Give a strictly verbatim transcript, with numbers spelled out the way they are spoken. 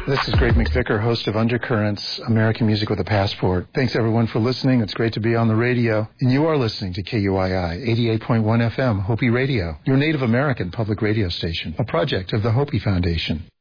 This is Greg McVicker, host of Undercurrents, American Music with a Passport. Thanks, everyone, for listening. It's great to be on the radio. And you are listening to K U I I, eighty-eight point one F M, Hopi Radio, your Native American public radio station, a project of the Hopi Foundation.